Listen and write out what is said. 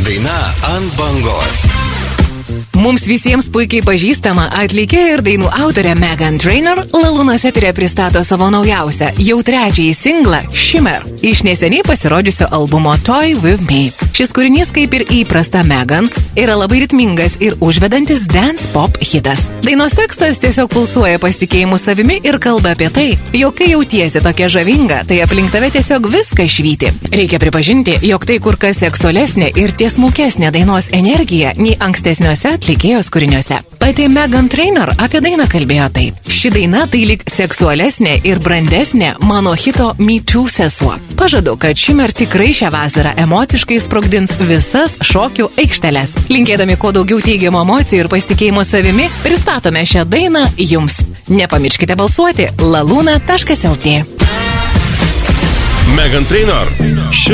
Daina ant bangos. Mums visiems puikiai pažįstama atlikėja ir dainų autorė Meghan Trainor Lalūnos eteryje pristato savo naujausią, jau trečiąjį singlą Shimmer iš neseniai pasirodžiusio albumo Toy With Me. Šis kūrinys, kaip ir įprasta Meghan, yra labai ritmingas ir užvedantis dance pop hitas. Dainos tekstas tiesiog pulsuoja pasitikėjimu savimi ir kalba apie tai, jog kai jautiesi tokia žavinga, tai aplink tave tiesiog viską švyti. Reikia pripažinti, jog tai kur kas seksualesnė ir tiesmukesnė dainos energija nei ankstesniuose atlikėjos kūriniuose. Pati Meghan Trainor apie dainą kalbėjo taip. Ši daina tai lyg seksualesnė ir brandesnė mano hito Me Too sesuo. Pažadu, kad Shimmer tikrai šią vasarą emociškai sprogdins visas šokių aikšteles. Linkėdami kuo daugiau teigiamų emocijų ir pasitikėjimo savimi, pristatome šią dainą jums. Nepamirškite balsuoti laluna.lt. Meghan Trainor.